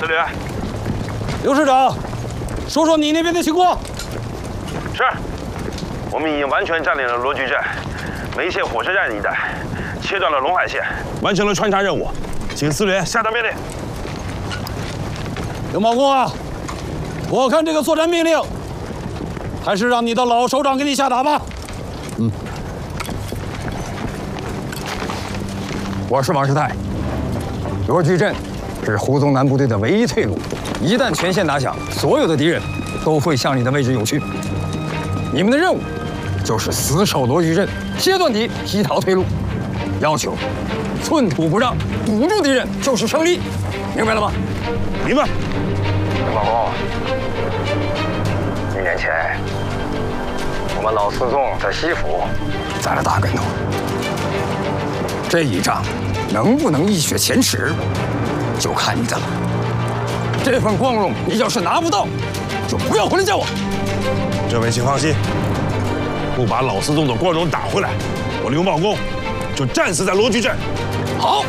司令， 刘师长，说说你那边的情况。 是，我们已经完全占领了罗局镇、梅县火车站一带，切断了陇海线，完成了穿插任务。请司令下达命令。 刘茂公啊，我看这个作战命令，还是让你的老首长给你下达吧。 我是王世泰。罗局镇是胡宗南部队的唯一退路，一旦全线打响，所有的敌人都会向你的位置涌去。你们的任务就是死守罗局镇，切断敌西逃退路，要求寸土不让，堵住敌人就是胜利，明白了吗？ 明白。 刘茂公，1年前我们老四纵在西府栽了大跟头，这一仗能不能一雪前耻，就看你的了。这份光荣你要是拿不到，就不要回来见我。 这位请放心，不把老四纵的光荣打回来，我刘茂公就战死在罗局镇。 好。